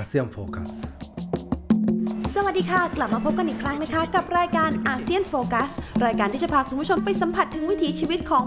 เซียนโฟกัสสวัสดีค่ะกลับมาพบกันอีกครั้งนะคะกับรายการอาเซียนโฟกัสรายการที่จะพาคุณผู้ชมไปสัมผัสถึงวิถีชีวิตของ